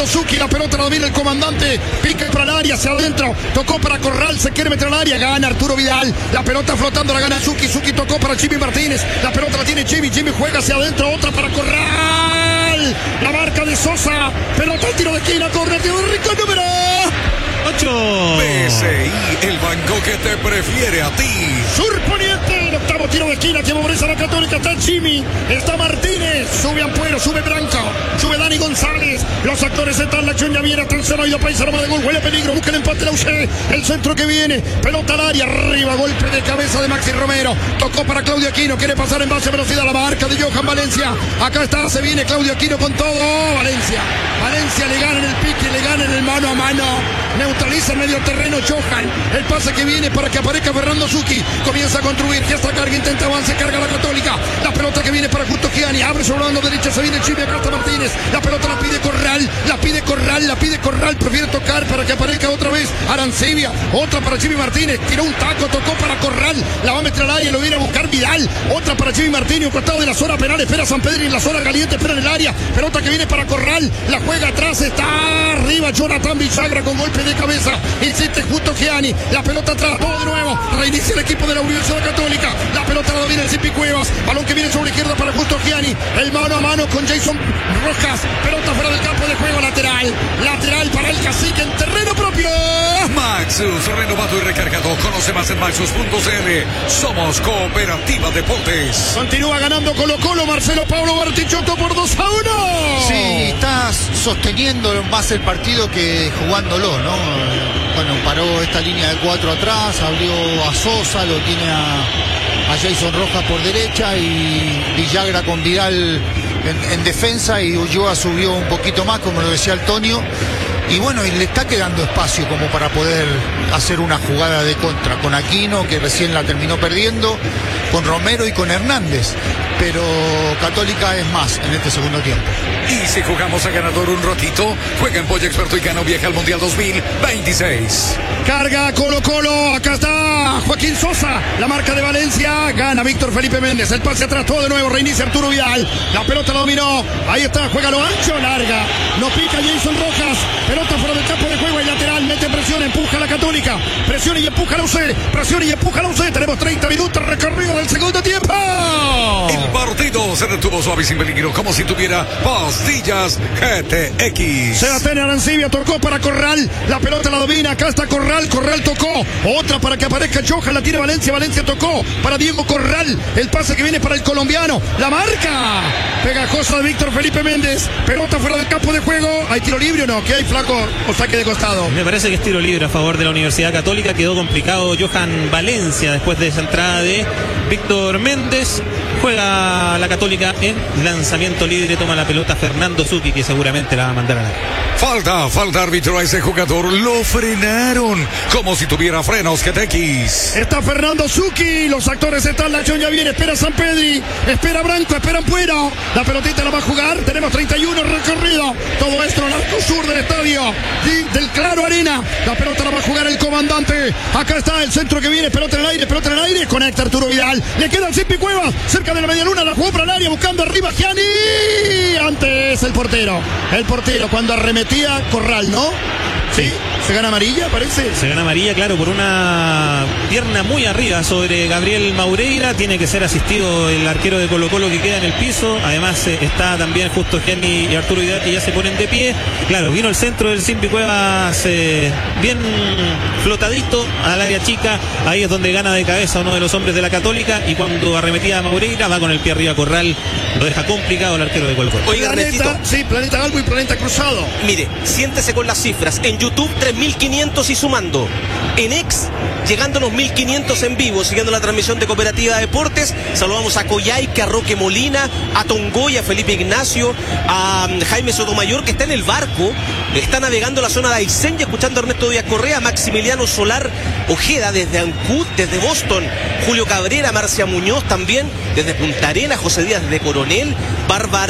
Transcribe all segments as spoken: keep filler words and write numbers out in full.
Zucchi, la pelota la domina el comandante, pica para el área, hacia adentro, tocó para Corral, se quiere meter al área, gana Arturo Vidal, la pelota flotando, la gana Zucchi, Zucchi tocó para Jimmy Martínez, la pelota la tiene Jimmy, Jimmy juega hacia adentro, otra para Corral, la marca de Sosa, pelota al tiro de esquina, corre, tiro de rico, número ocho. B S I, el banco que te prefiere a ti. Surponiente, el octavo tiro de esquina que favorece a la Católica. Está Jimmy, está Martínez, sube Ampuero, sube Branco, sube Dani González. Los actores están, la acción ya viene. Atención, ha ido País, arma de gol, huele peligro, busca el empate la U C. El centro que viene, pelota al área, arriba, golpe de cabeza de Maxi Romero. Tocó para Claudio Aquino, quiere pasar en base a velocidad, la marca de Johan Valencia. Acá está, se viene Claudio Aquino con todo. Valencia, Valencia le gana en el pique, le gana en el mano a mano. Neutraliza el medio terreno Johan. El pase que viene para que aparezca Fernando Zucchi. Comienza a construir. Que esta carga intenta avance. Carga la Católica. La pelota que viene para Justo Gianni. Abre sobre la banda derecha. Se viene Chile. Acá está Martínez. La pelota la pide Corral. La pide Corral. La pide Corral. Prefiere tocar para que aparezca otra vez Arancibia. Otra para Jimmy Martínez. Tiró un taco. Tocó para Corral. La va a meter al área. Lo viene a buscar Vidal. Otra para Jimmy Martínez. Un costado de la zona penal. Espera San Pedro en la zona caliente. Espera en el área. Pelota que viene para Corral. La juega atrás. Está arriba Jonathan Villagra con golpe de cabeza. Insiste Justo Gianni, la pelota atrás, todo de nuevo, reinicia el equipo de la Universidad Católica, la pelota la domina el Zipi Cuevas, balón que viene sobre izquierda para Justo Gianni, el mano a mano con Jason Rojas, pelota fuera del campo de juego, lateral, lateral para el Cacique en terreno propio. Maxus, renovado y recargado, conoce más en maxus punto c l, somos Cooperativa Deportes. Continúa ganando Colo Colo, Marcelo Pablo Bartichotto por dos a uno. Sí, está sosteniendo más el partido que jugándolo, ¿no? Bueno, paró esta línea de cuatro atrás, abrió a Sosa, lo tiene a, a Jason Rojas por derecha y Villagra con Vidal en, en defensa, y Ulloa subió un poquito más, como lo decía Antonio. Y bueno, y le está quedando espacio como para poder hacer una jugada de contra con Aquino, que recién la terminó perdiendo, con Romero y con Hernández. Pero Católica es más en este segundo tiempo. Y si jugamos a ganador un ratito, juega en Pollo Experto y Cano viaja al Mundial dos mil veintiséis. Carga Colo Colo, acá está Joaquín Sosa, la marca de Valencia, gana Víctor Felipe Méndez, el pase atrás, todo de nuevo, reinicia Arturo Vidal, la pelota la dominó, ahí está, juega lo ancho, larga, no pica Jason Rojas, pelota fuera del campo de juego, el lateral, mete presión, empuja a la Católica, presiona y empuja a la U C, presiona y empuja a la U C, tenemos treinta minutos recorrido del segundo tiempo. El partido se detuvo suave y sin peligro, como si tuviera pastillas G T X. Sebastián Arancibia tocó para Corral, la pelota la domina, acá está Corral, Corral tocó, otra para que aparezca Johan, la tiene Valencia, Valencia tocó para Diego Corral, el pase que viene para el colombiano, la marca pegajosa de Víctor Felipe Méndez, pelota fuera del campo de juego, ¿hay tiro libre o no? ¿Qué hay, flaco? O saque de costado. Me parece que es tiro libre a favor de la Universidad Católica, quedó complicado Johan Valencia después de esa entrada de Víctor Méndez. Juega la Católica en lanzamiento libre, toma la pelota Fernando Zucchi, que seguramente la va a mandar a la... Falta, falta árbitro a ese jugador, lo frenaron como si tuviera frenos G T X. Está Fernando Zucchi, los actores están, la acción ya viene, espera San Pedri, espera Branco, espera Ampuero, la pelotita la va a jugar, tenemos treinta y uno recorrido, todo esto en el arco sur del estadio del Claro Arena, la pelota la va a jugar el comandante, acá está el centro que viene, pelota en el aire, pelota en el aire, conecta Arturo Vidal, le queda el Zipi Cuevas, cerca de la media luna, la jugó para el área, buscando arriba Gianni, antes el portero, el portero cuando arremetía Corral, ¿no? Sí, se gana amarilla, parece. Se gana amarilla, claro, por una pierna muy arriba sobre Gabriel Maureira. Tiene que ser asistido el arquero de Colo Colo, que queda en el piso. Además eh, está también Justo Gianni y Arturo Vidal, que ya se ponen de pie. Claro, vino el centro del Zipi Cuevas eh, bien flotadito al área chica. Ahí es donde gana de cabeza uno de los hombres de la Católica. Y cuando arremetía a Maureira, va con el pie arriba Corral. Lo deja complicado el arquero de Colo Colo. Oiga, Planeta, sí, Planeta Galgo y Planeta Cruzado. Mire, siéntese con las cifras. En YouTube tres mil quinientos y sumando. En X, llegando a los mil quinientos en vivo, siguiendo la transmisión de Cooperativa Deportes. Saludamos a Coyhaique, a Roque Molina, a Tongoy, a Felipe Ignacio, a Jaime Sotomayor, que está en el barco, está navegando la zona de Aysén y escuchando a Ernesto Díaz Correa, Maximiliano Solar Ojeda desde Ancud, desde Boston, Julio Cabrera, Marcia Muñoz también, desde Punta Arenas, José Díaz desde Coronel, Bárbara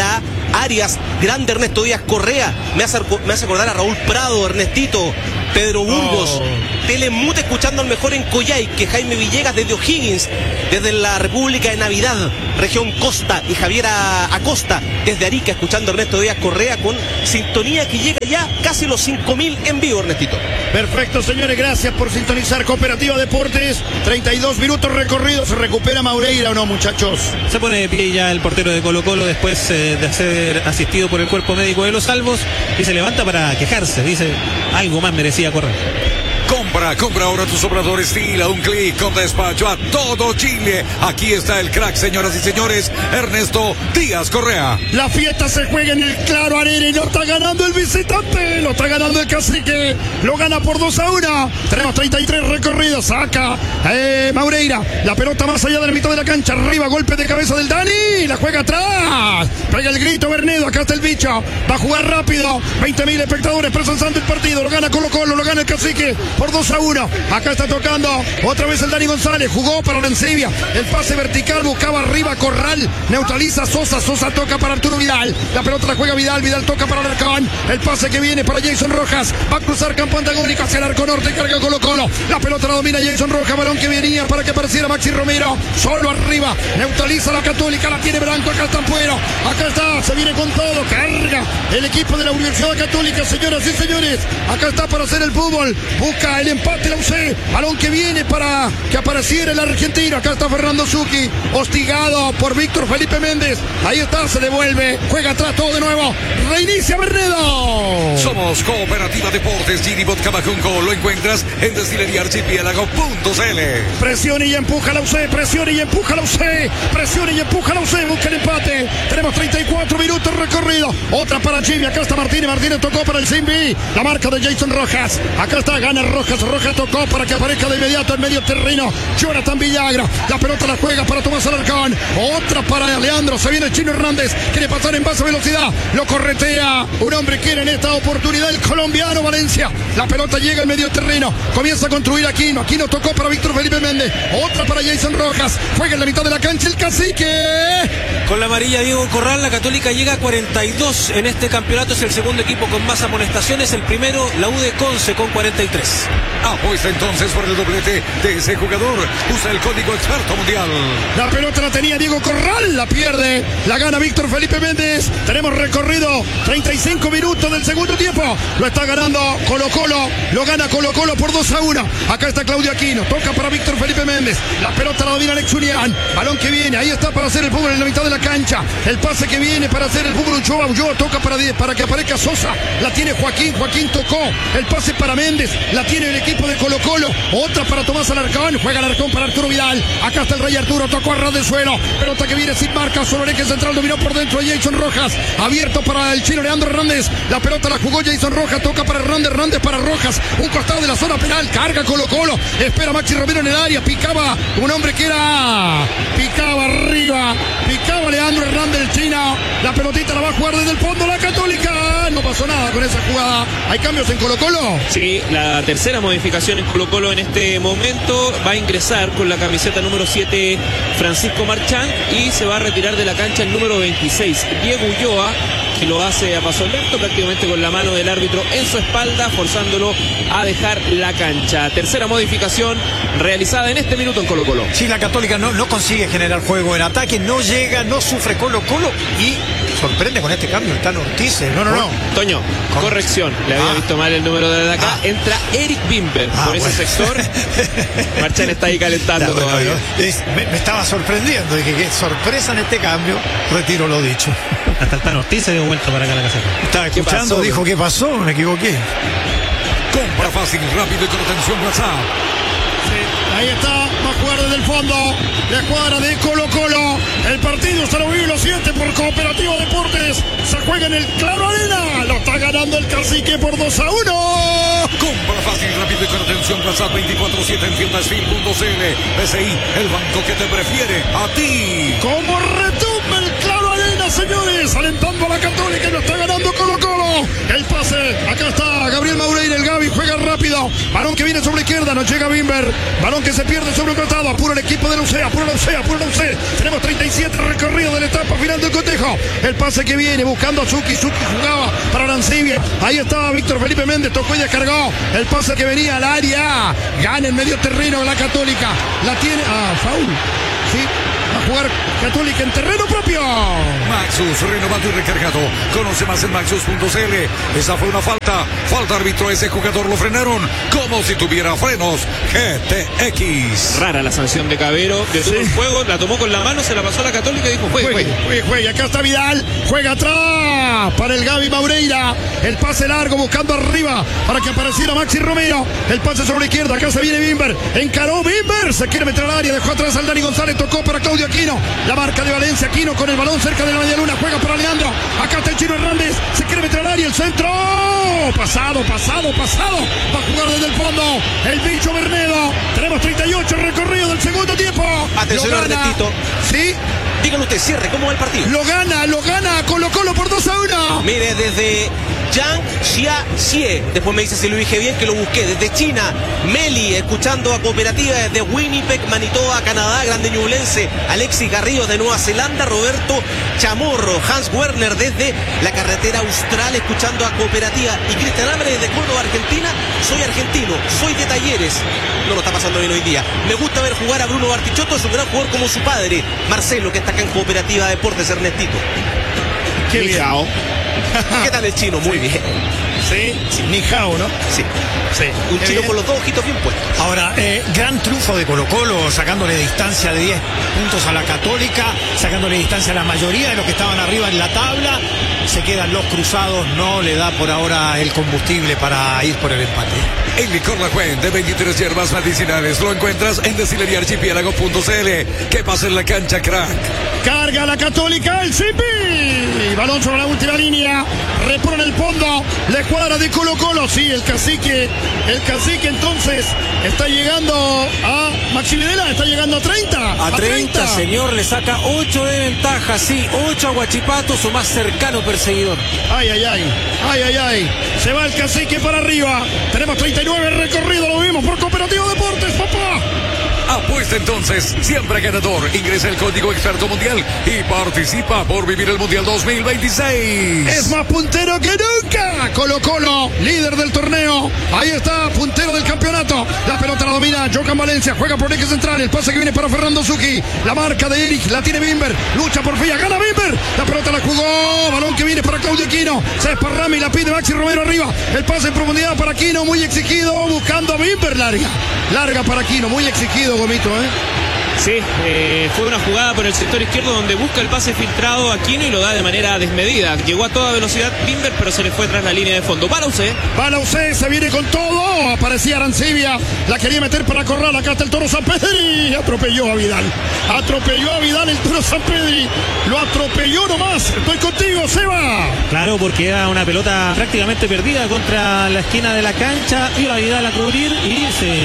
Arias, grande Ernesto Díaz Correa, me hace, me hace acordar a Raúl Prado, Ernestito, Pedro Burgos, oh. Telemute escuchando al mejor en Coyhaique, Jaime Villegas desde O'Higgins, desde la República de Navidad, región Costa, y Javier Acosta desde Arica, escuchando a Ernesto Díaz Correa con sintonía que llega ya casi los cinco mil en vivo, Ernestito. Perfecto, señores, gracias por sintonizar Cooperativa Deportes. treinta y dos minutos recorridos. ¿Se recupera Maureira o no, muchachos? Se pone de pie ya el portero de Colo Colo después eh, de ser asistido por el cuerpo médico de los Salvos, y se levanta para quejarse. Dice, algo más merecía correr. Compra, compra ahora tus obradores Steel a un clic, con despacho a todo Chile. Aquí está el crack, señoras y señores, Ernesto Díaz Correa. La fiesta se juega en el Claro Arena y lo está ganando el visitante, lo está ganando el Cacique, lo gana por dos a uno. Tenemos treinta y tres recorridos, saca eh, Maureira, la pelota más allá de la mitad de la cancha, arriba, golpe de cabeza del Dani, la juega atrás, pega el grito Bernedo, acá está el bicho, va a jugar rápido, veinte mil espectadores presenciando el partido, lo gana Colo Colo, lo gana el Cacique por dos a uno. Acá está tocando otra vez el Dani González, jugó para Lencivia, el pase vertical, buscaba arriba Corral, neutraliza Sosa, Sosa toca para Arturo Vidal, la pelota la juega Vidal, Vidal toca para Alarcón, el pase que viene para Jason Rojas, va a cruzar campo antagónico hacia el arco norte, carga Colo Colo, la pelota la domina Jason Rojas, balón que venía para que apareciera Maxi Romero, solo arriba, neutraliza la Católica, la tiene Blanco, acá está Ampuero, acá está, se viene con todo, carga el equipo de la Universidad Católica, señoras y señores, acá está para hacer el fútbol, busca el empate la U C, balón que viene para que apareciera el argentino, acá está Fernando Zucchi, hostigado por Víctor Felipe Méndez, ahí está, se devuelve, juega atrás todo de nuevo, reinicia Bernedo. Somos Cooperativa Deportes, Gini Vodka Bajunco, lo encuentras en destilería archipiélago punto c l. Presiona y empuja la U C, presiona y empuja la U C, presiona y empuja la U C, busca el empate, tenemos treinta y cuatro minutos recorrido, otra para Jimmy, acá está Martínez, Martínez tocó para el Simbi, la marca de Jason Rojas, acá está, gana Rojas, Rojas tocó para que aparezca de inmediato en medio terreno Jonathan Villagra, la pelota la juega para Tomás Alarcón, otra para Leandro, se viene el Chino Hernández, quiere pasar en base a velocidad, lo corretea un hombre que en esta oportunidad el colombiano Valencia, la pelota llega en medio terreno, comienza a construir Aquino, Aquino tocó para Víctor Felipe Méndez, otra para Jason Rojas, juega en la mitad de la cancha el Cacique. Con la amarilla Diego Corral, la Católica llega a cuarenta y dos en este campeonato, es el segundo equipo con más amonestaciones, el primero la U de Conce con cuarenta y tres. Apuesta entonces por el doblete de ese jugador. Usa el código experto mundial. La pelota la tenía Diego Corral, la pierde, la gana Víctor Felipe Méndez. Tenemos recorrido treinta y cinco minutos del segundo tiempo. Lo está ganando Colo Colo, lo gana Colo Colo por dos a uno. Acá está Claudio Aquino, toca para Víctor Felipe Méndez. La pelota la domina Alex Unián. Balón que viene, ahí está para hacer el fútbol en la mitad de la cancha. El pase que viene para hacer el fútbol Ulloa. Ulloa toca para, para que aparezca Sosa. La tiene Joaquín, Joaquín tocó. El pase para Méndez, la tiene el equipo de Colo Colo, otra para Tomás Alarcón, juega Alarcón para Arturo Vidal, acá está el Rey Arturo, tocó a ras del suelo, pelota que viene sin marca, sobre el eje central, dominó por dentro Jason Rojas, abierto para el chino Leandro Hernández, la pelota la jugó Jason Rojas, toca para Hernández, Hernández para Rojas, un costado de la zona penal, carga Colo Colo, espera Maxi Romero en el área, picaba un hombre que era, picaba arriba, picaba Leandro Hernández el chino, la pelotita la va a jugar desde el fondo la Católica, no pasó nada con esa jugada, hay cambios en Colo Colo. Sí, la tercera modificación en Colo Colo en este momento, va a ingresar con la camiseta número siete Francisco Marchán y se va a retirar de la cancha el número veintiséis Diego Ulloa, que lo hace a paso lento, prácticamente con la mano del árbitro en su espalda, forzándolo a dejar la cancha. Tercera modificación realizada en este minuto en Colo Colo. Sí, la Católica no, no consigue generar juego en ataque, no llega, no sufre Colo Colo y sorprende con este cambio el Tano Ortiz. No, no, no. Toño, ¿Cómo? Corrección, le había ah. visto mal el número de acá. Ah. Entra Eric Bimber ah, por ese bueno. sector. Marchán está ahí calentando bueno, todavía. Es, me, me estaba sorprendiendo, dije que sorpresa en este cambio, retiro lo dicho. Hasta el Tano Ortiz se dio vuelta para acá a la caseta. Estaba escuchando, pasó, dijo, ¿qué pasó? Me equivoqué. Compra fácil, rápido y con atención WhatsApp. Sí, ahí está, va a jugar desde el fondo, la cuadra de Colo Colo. El partido se lo vive y lo siente por Cooperativa Deportes. Se juega en el Claro Arena, lo está ganando el Cacique por dos a uno. Compra fácil, rápido y con atención WhatsApp veinticuatro siete en tienda steel punto c l. B C I, el banco que te prefiere, a ti. Como retumba el Claro Arena, señores, alentando a la Católica y lo está ganando Colo Colo. El pase, acá está Gabriel Maureira, el Gavi Jimmy, juega rápido. Balón que viene sobre la izquierda, no llega Bimber. Balón que se pierde sobre un costado. Apura el equipo de la U C, apura la U C, apura la U C. Tenemos treinta y siete recorridos de la etapa final del cotejo. El pase que viene buscando a Zucchi. Zucchi jugaba para Arancibia. Ahí estaba Víctor Felipe Méndez, tocó y descargó. El pase que venía al área. Gana en medio terreno la Católica. La tiene. Ah, foul. Sí. A jugar Católica en terreno propio. Maxus, renovado y recargado. Conoce más en maxus punto c l. Esa fue una falta. Falta árbitro. Ese jugador lo frenaron como si tuviera frenos. G T X. Rara la sanción de Cabero. Detuvo sí. el juego, la tomó con la mano, se la pasó a la Católica y dijo juegue, juegue. Juegue, juegue. Acá está Vidal. Juega atrás para el Gaby Maureira. El pase largo buscando arriba para que apareciera Maxi Romero. El pase sobre la izquierda. Acá se viene Bimber. Encaró Bimber. Se quiere meter al área. Dejó atrás al Dani González. Tocó para Claudio Aquino. La marca de Valencia. Aquino con el balón cerca de la media luna. Juega para Leandro. Acá está el Chino Hernández. Se quiere meter al área. El centro. Pasado, pasado, pasado. Va a jugar desde el fondo. El bicho Bernedo. Tenemos treinta y ocho recorridos del segundo tiempo. Atención, Ernestito. Sí. Díganlo usted, cierre, ¿cómo va el partido? Lo gana, lo gana Colo Colo por dos a uno. Mire, desde Yang Xia-Xie, después me dice si lo dije bien, que lo busqué. Desde China, Meli, escuchando a Cooperativa desde Winnipeg, Manitoba, Canadá, Grande Ñublense, Alexis Garrido de Nueva Zelanda, Roberto Chamorro, Hans Werner desde la carretera austral, escuchando a Cooperativa, y Cristian Álvarez desde Córdoba, Argentina. Soy argentino, soy de Talleres. No lo está pasando bien hoy día. Me gusta ver jugar a Bruno Bartichotto, es un gran jugador como su padre, Marcelo, que está acá en Cooperativa Deportes, Ernestito. Qué bien. ¿Qué tal el chino? Muy bien. Sí, sí. Ni Jao, ¿no? Sí. Sí. Un Qué chino bien. con los dos ojitos bien puestos. Ahora, eh, gran triunfo de Colo Colo, sacándole distancia de diez puntos a la Católica, sacándole distancia a la mayoría de los que estaban arriba en la tabla. Se quedan los cruzados, no le da por ahora el combustible para ir por el empate. El licor La Fuente de veintitrés hierbas medicinales lo encuentras en destilería archipiélago punto c l. ¿Qué pasa en la cancha, crack? Carga la Católica, el Zipi. Balón sobre la última línea. Repone el fondo. La escuadra de Colo Colo. Sí, el cacique. El cacique entonces está llegando a Maxi Videla. Está llegando a treinta. A treinta, señor. Le saca ocho de ventaja. Sí, ocho a Huachipato, su más cercano perseguidor. Ay, ay, ay. Ay, ay, ay. Se va el cacique para arriba. Tenemos treinta y nueve recorridos. Lo vimos por Cooperativo Deportes, papá. Apuesta entonces, siempre ganador. Ingresa el código experto mundial y participa por vivir el Mundial dos mil veintiséis. Es más puntero que nunca. Colo Colo, líder del torneo. Ahí está, puntero del campeonato. La pelota la domina Jocan Valencia. Juega por eje central. El pase que viene para Fernando Zucchi. La marca de Eric. La tiene Bimber. Lucha por Filla. Gana Bimber. La pelota la jugó. Balón que viene para Claudio Aquino. Se esparrama y la pide Maxi Romero arriba. El pase en profundidad para Aquino. Muy exigido. Buscando a Bimber. Larga. Larga para Aquino. Muy exigido, Gomito, ¿eh? Sí, eh, fue una jugada por el sector izquierdo donde busca el pase filtrado a Aquino y lo da de manera desmedida. Llegó a toda velocidad Bimber, pero se le fue tras la línea de fondo. Va la U C. Va la U C, se viene con todo. Aparecía Arancibia. La quería meter para Corral. Acá está el Toro Sampedri. Atropelló a Vidal. Atropelló a Vidal el Toro Sampedri. Lo atropelló nomás. Estoy contigo, Seba. Claro, porque era una pelota prácticamente perdida contra la esquina de la cancha. Iba Vidal a cubrir y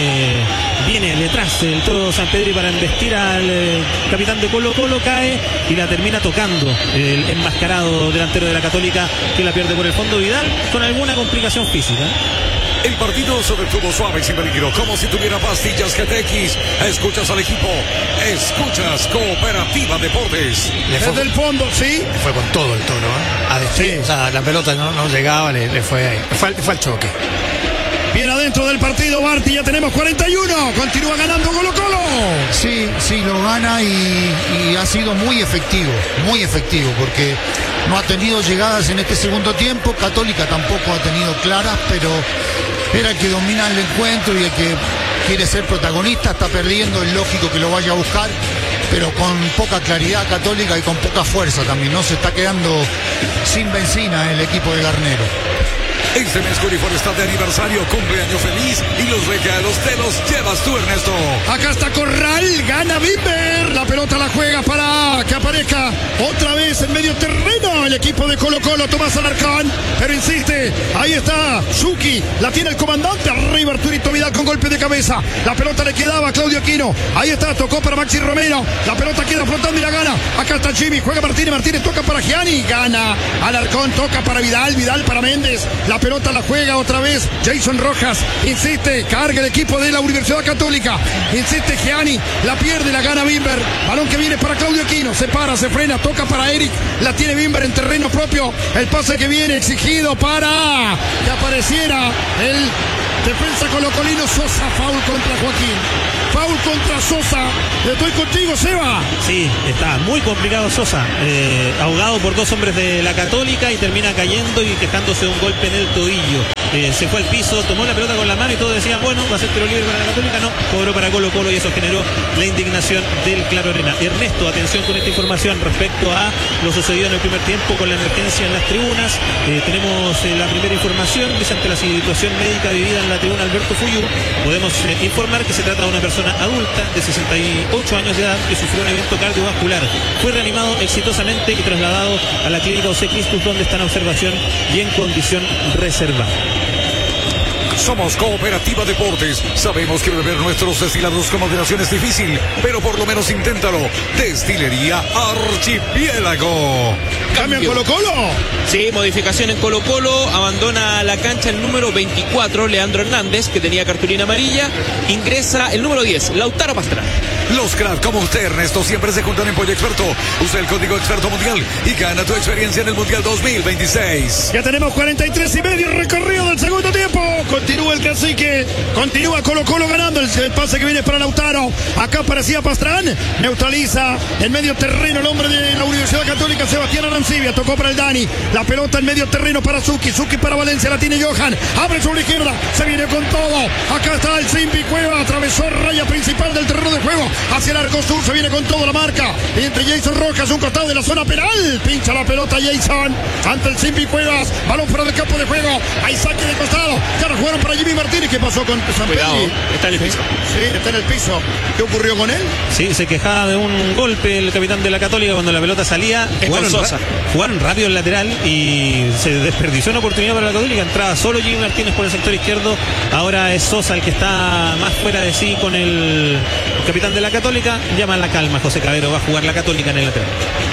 se viene detrás el Toro Sampedri para embestir al eh, capitán de Colo Colo, cae y la termina tocando el enmascarado delantero de la Católica, que la pierde por el fondo. Vidal con alguna complicación física. El partido se detuvo suave y sin peligro, como si tuviera pastillas G T X. Escuchas al equipo, escuchas Cooperativa Deportes. Le fue, Desde el fondo, sí. le fue con todo el Toro, ¿eh? A decir, Sí. o sea, la pelota no, no llegaba, le, le fue ahí. Le fue, al- le fue al choque. Bien adentro del partido, Barty. Ya tenemos cuarenta y uno. Continúa ganando Colo Colo. Sí, sí, lo gana y, y ha sido muy efectivo, muy efectivo, porque no ha tenido llegadas en este segundo tiempo. Católica tampoco ha tenido claras, pero era el que domina el encuentro y el que quiere ser protagonista. Está perdiendo, es lógico que lo vaya a buscar, pero con poca claridad Católica y con poca fuerza también. No se está quedando sin benzina el equipo de Garnero. Este mes Corifor está de aniversario, cumpleaños feliz y los regalos te los llevas tú, Ernesto. Acá está Corral, gana Bimber. La pelota la juega para que aparezca otra vez en medio terreno el equipo de Colo Colo. Tomás Alarcón, pero insiste. Ahí está Zucchi, la tiene el comandante. Arriba Arturito Vidal con golpe de cabeza. La pelota le quedaba a Claudio Aquino. Ahí está, tocó para Maxi Romero. La pelota queda flotando y la gana. Acá está Jimmy, juega Martínez. Martínez toca para Gianni, gana Alarcón, toca para Vidal. Vidal para Méndez. La pelota la juega otra vez Jason Rojas, insiste, carga el equipo de la Universidad Católica, insiste Gianni, la pierde, la gana Bimber, balón que viene para Claudio Aquino, se para, se frena, toca para Eric, la tiene Bimber en terreno propio, el pase que viene exigido para que apareciera el defensa colocolino Sosa, foul contra Joaquín, foul contra Sosa, estoy contigo Seba. Sí, está muy complicado Sosa, eh, ahogado por dos hombres de la Católica y termina cayendo y quejándose de un golpe en el tobillo. Eh, se fue al piso, tomó la pelota con la mano y todos decían, bueno, va a ser tiro libre para la Católica, no, cobró para Colo Colo y eso generó la indignación del Claro Arena. Ernesto, atención con esta información respecto a lo sucedido en el primer tiempo con la emergencia en las tribunas. Eh, tenemos eh, la primera información, dice ante la situación médica vivida en la tribuna Alberto Fuyú, podemos eh, informar que se trata de una persona adulta de sesenta y ocho años de edad que sufrió un evento cardiovascular. Fue reanimado exitosamente y trasladado a la clínica José Cristus, donde está en observación y en condición reservada. Somos Cooperativa Deportes. Sabemos que beber nuestros destilados con moderación es difícil, pero por lo menos inténtalo. Destilería Archipiélago. ¿Cambian Colo Colo? Sí, modificación en Colo Colo. Abandona la cancha el número veinticuatro, Leandro Hernández, que tenía cartulina amarilla. Ingresa el número diez, Lautaro Pastrana. Los cracks como usted, Ernesto, siempre se juntan en Pollo Experto. Usa el código Experto Mundial y gana tu experiencia en el Mundial dos mil veintiséis. Ya tenemos cuarenta y tres y medio recorrido del segundo tiempo. Continúa el cacique, continúa Colo Colo ganando. El, el pase que viene para Lautaro. Acá aparecía Pastrán, neutraliza en medio terreno el hombre de la Universidad Católica, Sebastián Arancibia. Tocó para el Dani. La pelota en medio terreno para Zucchi. Zucchi para Valencia, la tiene Johan. Abre sobre la izquierda, se viene con todo. Acá está el Simpi Cueva, atravesó raya principal del terreno de juego. Hacia el arco sur, se viene con todo la marca. Y entre Jason Rojas, un costado de la zona penal. Pincha la pelota Jason ante el Simpi Cuevas. Balón fuera del campo de juego. Hay saque de costado. Ya lo jugaron para Jimmy Martínez. ¿Qué pasó con San Pedro? Cuidado, está en el piso. Sí, está en el piso. ¿Qué ocurrió con él? Sí, se quejaba de un golpe el capitán de la Católica cuando la pelota salía. Jugaron, Sosa. ra- jugaron rápido el lateral y se desperdició una oportunidad para la Católica. Entraba solo Jimmy Martínez por el sector izquierdo. Ahora es Sosa el que está más fuera de sí con el capitán de la Católica. Llama a la calma José Cabero, va a jugar la Católica en el lateral.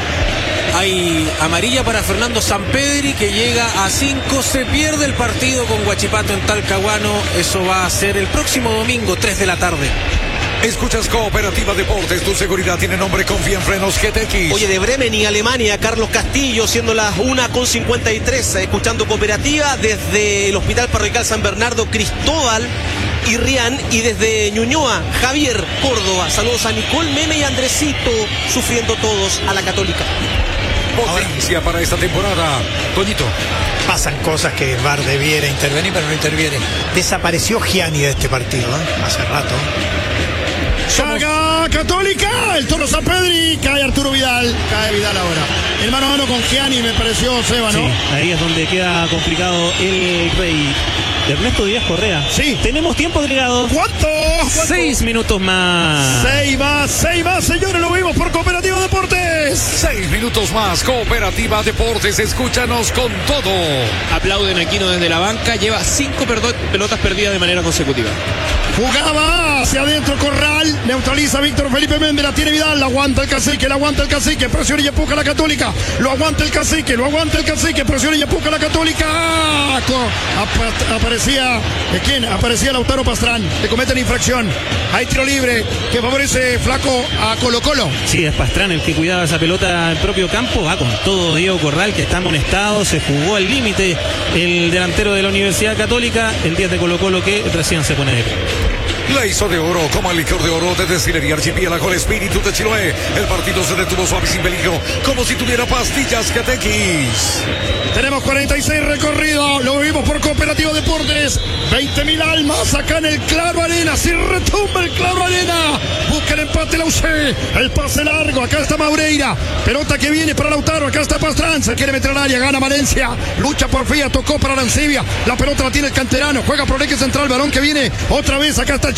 Hay amarilla para Fernando Sampedri, que llega a cinco. Se pierde el partido con Huachipato en Talcahuano. Eso va a ser el próximo domingo, tres de la tarde. Escuchas Cooperativa Deportes, tu seguridad tiene nombre, confía en Frenos G T X. Oye, de Bremen y Alemania, Carlos Castillo, siendo las una con cincuenta y tres, escuchando Cooperativa desde el Hospital Parroquial San Bernardo, Cristóbal y Rian, y desde Ñuñoa, Javier Córdoba. Saludos a Nicole, Meme y Andresito, sufriendo todos a la Católica. Potencia para esta temporada. Toñito. Pasan cosas que V A R debiera intervenir, pero no interviene. Desapareció Gianni de este partido, ¿eh? Hace rato. Saga Católica, el Toro San Pedri, cae Arturo Vidal, cae Vidal ahora. El mano a mano con Gianni me pareció, Seba, ¿no? Sí, ahí es donde queda complicado el rey. Ernesto Díaz Correa. Sí. Tenemos tiempo agregado. ¿Cuánto? ¿Cuánto? Seis minutos más. Seis más, seis más, señores, lo vimos por Cooperativa Deportes. Seis minutos más. Cooperativa Deportes, escúchanos con todo. Aplauden a Aquino desde la banca. Lleva cinco perdo- pelotas perdidas de manera consecutiva. Jugaba hacia adentro Corral, neutraliza a Víctor Felipe Méndez, la tiene Vidal, la aguanta el cacique, la aguanta el cacique, presiona y empuja la Católica, lo aguanta el cacique, lo aguanta el cacique, presiona y empuja la Católica. Apa- aparecía, ¿de quién? Aparecía Lautaro Pastrán, le cometen infracción. Hay tiro libre que favorece flaco a Colo Colo. Sí, es Pastrán el que cuidaba esa pelota al propio campo. Va con todo Diego Corral, que está amonestado. Se jugó al límite el delantero de la Universidad Católica. El diez de Colo Colo que recién se pone de pie. La hizo de oro, como el licor de oro de Destilería Archipiélago, el espíritu de Chiloé. El partido se detuvo suave y sin peligro, como si tuviera pastillas G T X. Tenemos cuarenta y seis recorridos, lo vivimos por Cooperativa Deportes. veinte mil almas acá en el Claro Arena, si retumba el Claro Arena. Busca el empate la U C, el pase largo, acá está Maureira. Pelota que viene para Lautaro, acá está Pastrán, se quiere meter al área, gana Valencia. Lucha por Fría, tocó para Arancibia. La pelota la tiene el canterano, juega por el eje central, balón que viene otra vez, acá está el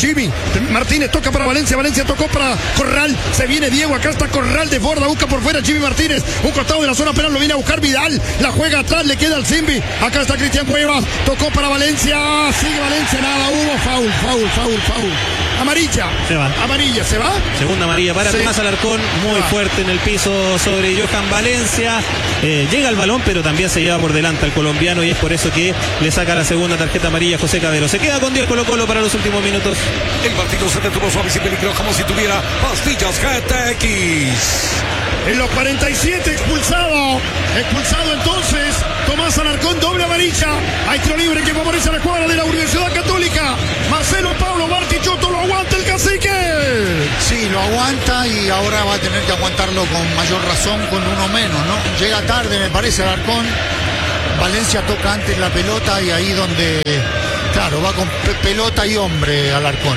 Chimi. Martínez toca para Valencia. Valencia tocó para Corral. Se viene Diego. Acá está Corral de Borda. Busca por fuera Chimi Martínez. Un costado de la zona penal. Lo viene a buscar Vidal. La juega atrás. Le queda al Zimbi. Acá está Cristian Cuevas. Tocó para Valencia. Sigue Valencia. Nada. Hubo foul, foul, foul, foul. Amarilla. Se va. Amarilla. ¿Se va? Segunda amarilla para Sí. Tomás Alarcón. Muy fuerte en el piso sobre Johan Valencia. Eh, llega el balón, pero también se lleva por delante al colombiano y es por eso que le saca la segunda tarjeta amarilla a José Cabero. Se queda con diez Colo Colo para los últimos minutos. El partido se detuvo suave sin peligro, como si tuviera pastillas G T X. En los cuarenta y siete expulsado. Expulsado entonces Tomás Alarcón, doble amarilla. Hay tiro libre que favorece a la escuadra de la Universidad Católica. Marcelo Pablo Bartichotto lo aguanta el cacique. Sí, lo aguanta y ahora va a tener que aguantarlo con mayor razón con uno menos, ¿no? Llega tarde, me parece, Alarcón. Valencia toca antes la pelota y ahí donde, claro, va con pe- pelota y hombre Alarcón.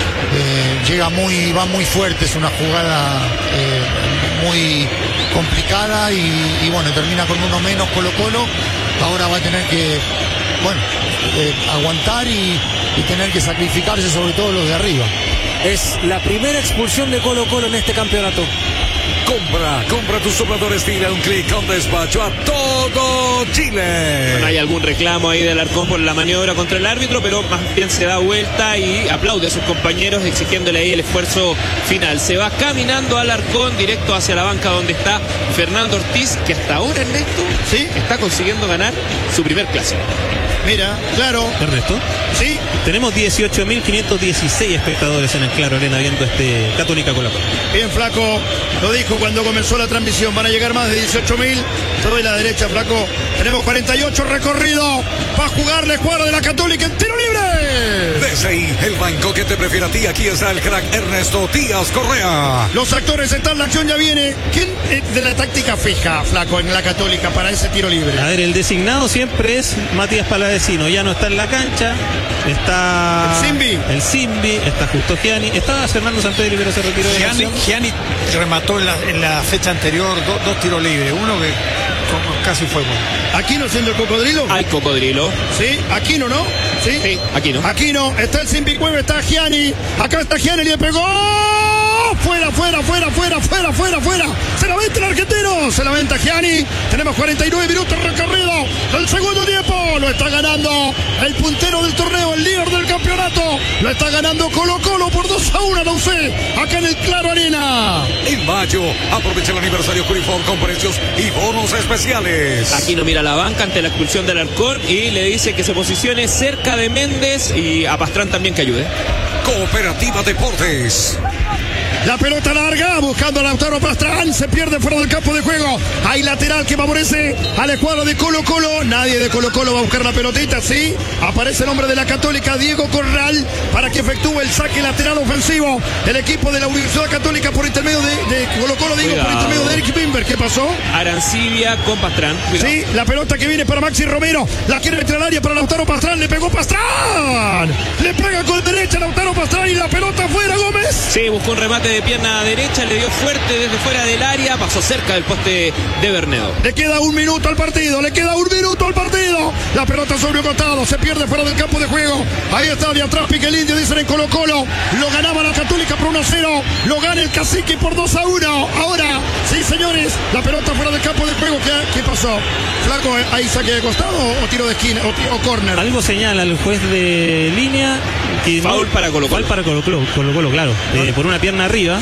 Eh, llega muy, va muy fuerte, es una jugada eh, muy complicada y, y bueno, termina con uno menos Colo Colo. Ahora va a tener que, bueno, eh, aguantar y, y tener que sacrificarse, sobre todo los de arriba. Es la primera expulsión de Colo Colo en este campeonato. Compra, compra tus sopladores Tile a un clic con despacho a todo Chile. Bueno, hay algún reclamo ahí del Alarcón por la maniobra contra el árbitro, pero más bien se da vuelta y aplaude a sus compañeros exigiéndole ahí el esfuerzo final. Se va caminando Alarcón directo hacia la banca donde está Fernando Ortiz, que hasta ahora, Ernesto, ¿Sí? está consiguiendo ganar su primer clásico. Mira, claro. Ernesto, Sí. tenemos dieciocho mil quinientos dieciséis espectadores en el Claro Arena viendo este Católica Colo Colo. Bien, Flaco, lo dijo cuando comenzó la transmisión. Van a llegar más de dieciocho mil. Te doy la derecha, Flaco. Tenemos cuarenta y ocho recorrido. Va a jugar la escuadra de la Católica en tiro libre. D C I, el banco que te prefiere a ti. Aquí está el crack Ernesto Díaz Correa. Los actores están, la acción ya viene. ¿Quién es de la táctica fija, Flaco, en la Católica para ese tiro libre? A ver, el designado siempre es Matías Palavecino. Ya no está en la cancha. Está El Zimbi. El Zimbi, está Justo Gianni. Estaba Fernando Sanpedri, pero se retiró de la Gianni, acción. Gianni remató en la, en la fecha anterior do- dos tiros libres, uno que como casi fue gol. Aquino siendo el cocodrilo. Hay cocodrilo. Sí, Aquino, ¿no? Sí. Sí, Aquino. Aquino, está el Zimbi Cueva, está Gianni. Acá está Gianni, le pegó. Fuera, fuera, fuera, fuera, fuera, fuera, fuera. Se la venta el argentino. Se la venta Gianni. Tenemos cuarenta y nueve minutos recorrido. El segundo tiempo. Lo está ganando el puntero del torneo, el líder del campeonato. Lo está ganando Colo Colo por dos a uno, no sé. Acá en el Claro Arena. En mayo, aprovecha el aniversario Curifor con precios y bonos especiales. Aquino mira la banca ante la expulsión del Alarcón y le dice que se posicione cerca de Méndez y a Pastrán también que ayude. Cooperativa Deportes. La pelota larga, buscando a Lautaro Pastrán, se pierde fuera del campo de juego. Hay lateral que favorece a la escuadra de Colo Colo. Nadie de Colo Colo va a buscar la pelotita, sí. Aparece el hombre de la Católica, Diego Corral, para que efectúe el saque lateral ofensivo. El equipo de la Universidad Católica por intermedio de, de Colo Colo, digo, por Cuidado. intermedio de Eric Bimber. ¿Qué pasó? Arancibia con Pastrán. Cuidado. Sí, la pelota que viene para Maxi Romero. La quiere meter al área para Lautaro Pastrán. Le pegó Pastrán. Le pega con derecha Lautaro Pastrán y la pelota fuera, Gómez. Sí, buscó un remate de pierna derecha, le dio fuerte desde fuera del área, pasó cerca del poste de Bernedo. Le queda un minuto al partido, le queda un minuto al partido. La pelota sobre un costado, se pierde fuera del campo de juego. Ahí está de atrás Pique el Indio, dicen en Colo Colo. Lo ganaba la Católica por uno a cero. Lo gana el Cacique por dos a uno. Ahora, sí señores, la pelota fuera del campo de juego. ¿Qué, qué pasó? Flaco, ¿hay saque de costado o tiro de esquina o, ti- o córner? Algo señala el juez de línea que Foul para Colo Colo. Foul para Colo Colo, Colo Colo, claro. Eh, por una pierna arriba.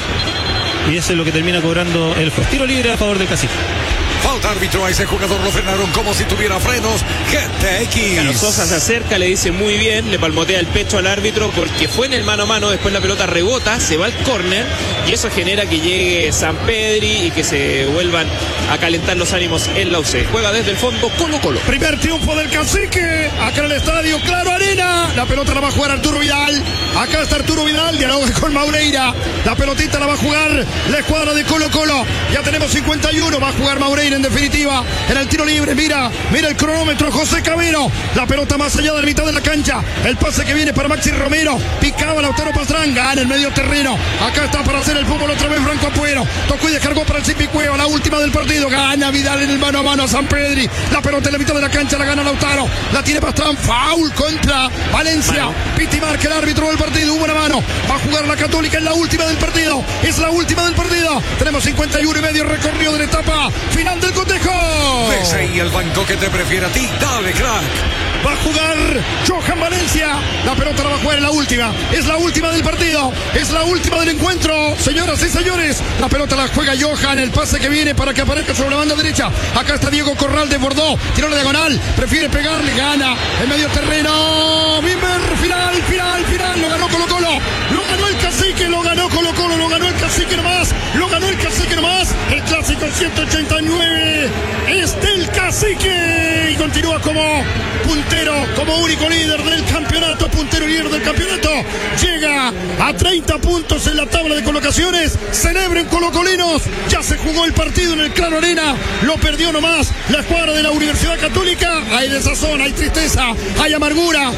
Y eso es lo que termina cobrando el juez. Tiro libre a favor del Cacique. Falta árbitro, a ese jugador lo frenaron como si tuviera frenos. G T X. Carlos Sosa se acerca, le dice muy bien, le palmotea el pecho al árbitro porque fue en el mano a mano, después la pelota rebota, se va al córner y eso genera que llegue Sanpedri y que se vuelvan a calentar los ánimos en la U C. Juega desde el fondo Colo Colo. Primer triunfo del Cacique, acá en el estadio Claro Arena. La pelota la va a jugar Arturo Vidal. Acá está Arturo Vidal, dialoga con Maureira. La pelotita la va a jugar la escuadra de Colo Colo. Ya tenemos cincuenta y uno, va a jugar Maureira en definitiva en el tiro libre. Mira, mira el cronómetro, José Cabero. La pelota más allá de la mitad de la cancha. El pase que viene para Maxi Romero. Picaba Lautaro Pastrán, gana el medio terreno. Acá está para hacer el fútbol otra vez Franco Apuero. Tocó y descargó para el Zipi Cueva, la última del partido. Gana Vidal en el mano a mano a Sampedri. La pelota en la mitad de la cancha, la gana Lautaro. La tiene Pastrán, foul contra Valencia. Bueno. Piti marca el árbitro del partido, hubo una mano. Va a jugar la Católica en la última del partido. Es la última del partido. Tenemos cincuenta y uno y medio recorrido de la etapa final del cotejo. Ves ahí el banco que te prefiere a ti. Dale, crack. Va a jugar Johan Valencia. La pelota la va a jugar en la última. Es la última del partido. Es la última del encuentro. Señoras y señores, la pelota la juega Johan. El pase que viene para que aparezca sobre la banda derecha. Acá está Diego Corral de Bordeaux. Tiró la diagonal. Prefiere pegarle. Gana en medio terreno. Bimber. Final, final, final. Lo ganó Colo Colo. Lo ganó el Cacique. Lo ganó Colo Colo. Lo ganó el Cacique nomás. Lo ganó el Cacique nomás. El clásico ciento ochenta y nueve es del Cacique. Y continúa como puntero, como único líder del campeonato, puntero líder del campeonato, llega a treinta puntos en la tabla de colocaciones. Celebren colocolinos, ya se jugó el partido en el Claro Arena, lo perdió nomás la escuadra de la Universidad Católica. Hay desazón, hay tristeza, hay amargura.